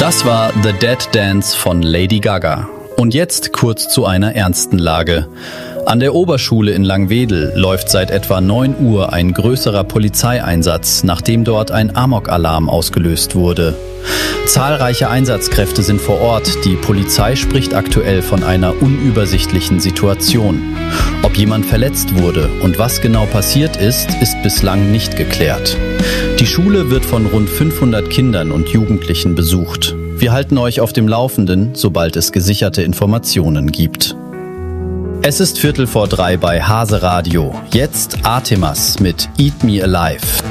Das war The Dead Dance von Lady Gaga. Und jetzt kurz zu einer ernsten Lage. An der Oberschule in Langwedel läuft seit etwa 9 Uhr ein größerer Polizeieinsatz, nachdem dort ein Amok-Alarm ausgelöst wurde. Zahlreiche Einsatzkräfte sind vor Ort. Die Polizei spricht aktuell von einer unübersichtlichen Situation. Ob jemand verletzt wurde und was genau passiert ist bislang nicht geklärt. Die Schule wird von rund 500 Kindern und Jugendlichen besucht. Wir halten euch auf dem Laufenden, sobald es gesicherte Informationen gibt. Es ist 2:45 bei Hase Radio. Jetzt Artemas mit Eat Me Alive.